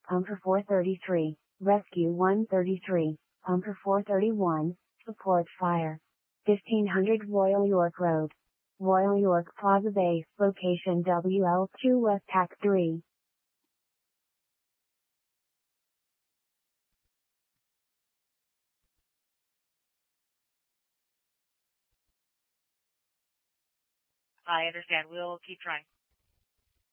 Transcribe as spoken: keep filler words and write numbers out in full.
Pumper four thirty-three, Rescue one thirty-three, Pumper four thirty-one, Support Fire. fifteen hundred Royal York Road. Royal York Plaza Base, location W L two West Tac three. I understand. We'll keep trying.